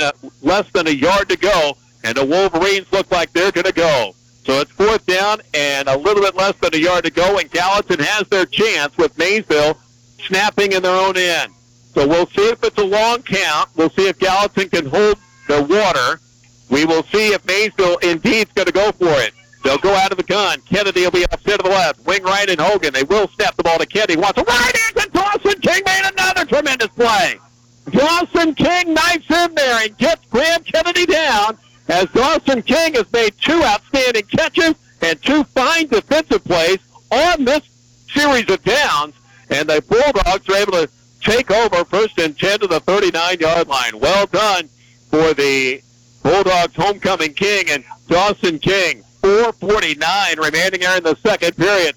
less than a yard to go, and the Wolverines look like they're going to go. So it's 4th down and a little bit less than a yard to go, and Gallatin has their chance with Maysville snapping in their own end. So we'll see if it's a long count. We'll see if Gallatin can hold the water. We will see if Maysville indeed is going to go for it. They'll go out of the gun. Kennedy will be offset to the left. Wing right and Hogan. They will snap the ball to Kennedy. Wants a right hand, and Dawson King made another tremendous play. Dawson King knifes in there and gets Graham Kennedy down, as Dawson King has made 2 outstanding catches and 2 fine defensive plays on this series of downs, and the Bulldogs are able to take over 1st and 10 to the 39-yard line. Well done for the Bulldogs homecoming king and Dawson King. 4:49 remaining here in the second period.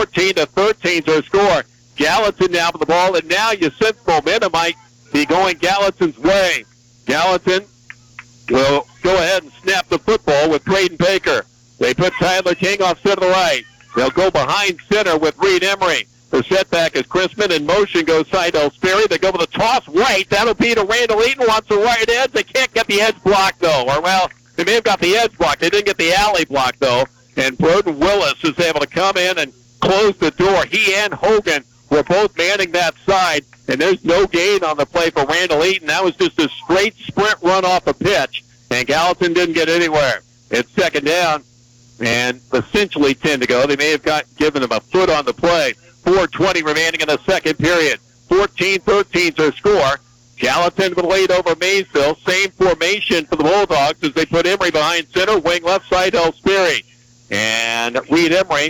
14-13 to score. Gallatin now with the ball, and now you sense momentum might be going Gallatin's way. Gallatin will go ahead and snap the football with Braden Baker. They put Tyler King off to the right. They'll go behind center with Reed Emery. The setback is Chrisman. In motion goes Seidel Sperry. They go with a toss right. That'll be to Randall Eaton. Wants the right edge. They can't get the edge block, though. Or, well, they may have got the edge block. They didn't get the alley block, though. And Broden Willis is able to come in and close the door. He and Hogan were both manning that side. And there's no gain on the play for Randall Eaton. That was just a straight sprint run off a pitch. And Gallatin didn't get anywhere. It's 2nd down and essentially 10 to go. They may have given him a foot on the play. 4:20 remaining in the second period. 14-13 to score. Gallatin with a lead over Maysville. Same formation for the Bulldogs as they put Emery behind center. Wing left side, Sperry. And Reed Emery,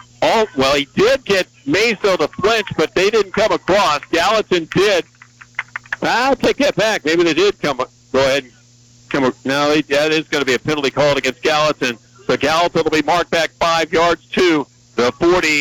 he did get Maysville to flinch, but they didn't come across. Gallatin did. I'll take that back. Maybe they did go ahead and come. No, that is going to be a penalty called against Gallatin. So Gallatin will be marked back 5 yards to the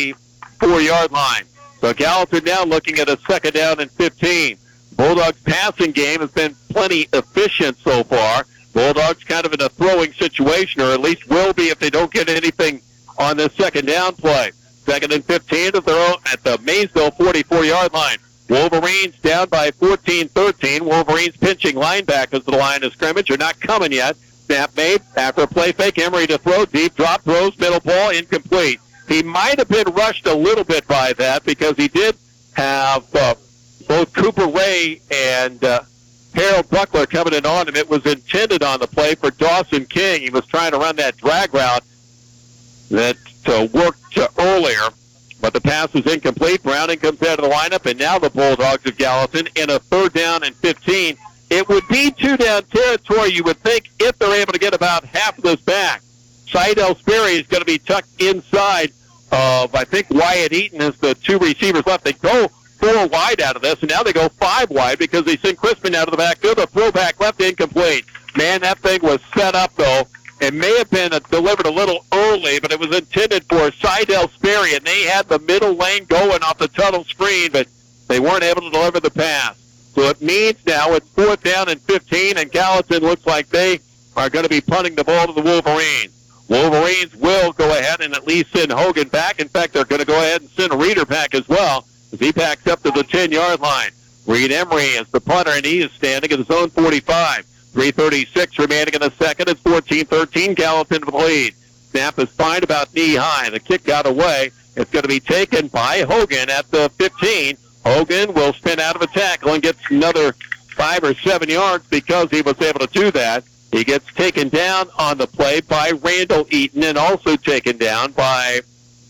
44-yard line. So Gallatin now looking at a 2nd down and 15. Bulldogs' passing game has been plenty efficient so far. Bulldogs kind of in a throwing situation, or at least will be if they don't get anything on this 2nd down play. 2nd and 15 at the Maysville 44-yard line. Wolverines down by 14-13. Wolverines pinching linebackers to the line of scrimmage. They're not coming yet. Snap made after a play fake. Emery to throw. Deep drop throws. Middle ball incomplete. He might have been rushed a little bit by that because he did have both Cooper Ray and Harold Buckler coming in on him. It was intended on the play for Dawson King. He was trying to run that drag route that worked earlier, but the pass was incomplete. Browning comes out of the lineup, and now the Bulldogs of Gallatin in a 3rd down and 15. It would be 2-down territory, you would think, if they're able to get about half of this back. Seidel Sperry is going to be tucked inside of, I think, Wyatt Eaton as the 2 receivers left. They go 4 wide out of this, and now they go 5 wide because they send Crispin out of the backfield. A throwback left incomplete. Man, that thing was set up, though. It may have been delivered a little early, but it was intended for Seidel Sperry, and they had the middle lane going off the tunnel screen, but they weren't able to deliver the pass. So it means now it's 4th down and 15, and Gallatin looks like they are going to be punting the ball to the Wolverines. Wolverines will go ahead and at least send Hogan back. In fact, they're going to go ahead and send Reeder back as well as he backs up to the 10-yard line. Reed Emery is the punter, and he is standing at his own 45. 3:36 remaining in the second. It's 14-13. Gallatin with the lead. Snap is fine about knee-high. The kick got away. It's going to be taken by Hogan at the 15. Hogan will spin out of a tackle and gets another 5 or 7 yards because he was able to do that. He gets taken down on the play by Randall Eaton and also taken down by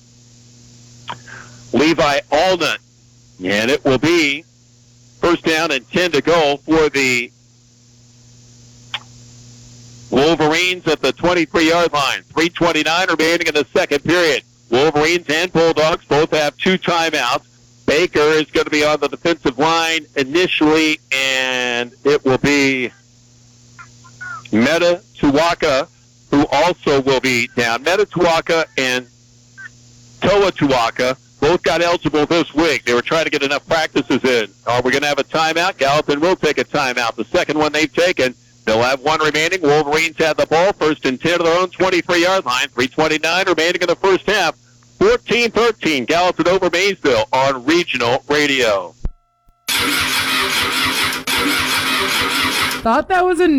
Levi Alden. And it will be 1st down and 10 to go for the Wolverines at the 23-yard line. 3:29 remaining in the second period. Wolverines and Bulldogs both have 2 timeouts. Baker is going to be on the defensive line initially, and it will be Meta Tuwaka, who also will be down. Meta Tuwaka and Toa Tuwaka both got eligible this week. They were trying to get enough practices in. Are we going to have a timeout? Gallatin will take a timeout. The second one they've taken. They'll have 1 remaining. Wolverines have the ball. 1st and 10 to their own 23-yard line. 3:29 remaining in the first half. 14-13. Gallatin over Maysville on Regional Radio. Thought that was a